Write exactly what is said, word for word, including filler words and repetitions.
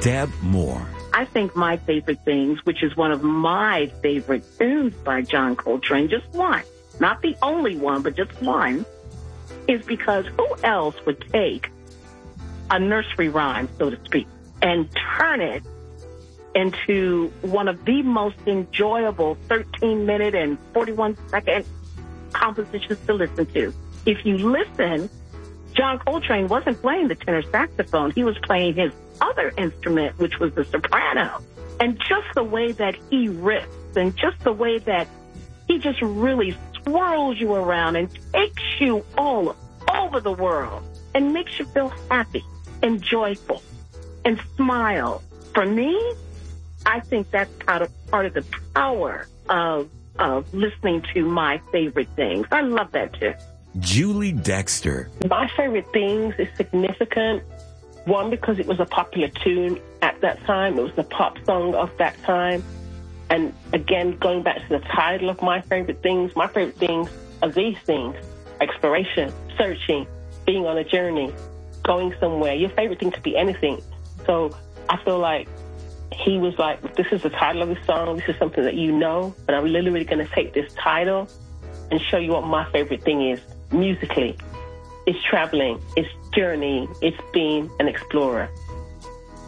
Deb Moore. I think My Favorite Things, which is one of my favorite tunes by John Coltrane, just one, not the only one, but just one, is because who else would take a nursery rhyme, so to speak, and turn it into one of the most enjoyable thirteen minute and forty-one second compositions to listen to. If you listen, John Coltrane wasn't playing the tenor saxophone. He was playing his other instrument, which was the soprano. And just the way that he riffs and just the way that he just really swirls you around and takes you all over the world and makes you feel happy and joyful and smile. For me, I think that's part of, part of the power of, of listening to My Favorite Things. I love that too. Julie Dexter. My Favorite Things is significant. One, because it was a popular tune at that time. It was the pop song of that time. And again, going back to the title of My Favorite Things, my favorite things are these things: exploration, searching, being on a journey, going somewhere. Your favorite thing could be anything. So I feel like he was like, this is the title of the song. This is something that you know, but I'm literally going to take this title and show you what my favorite thing is musically. It's traveling, it's journeying, it's being an explorer.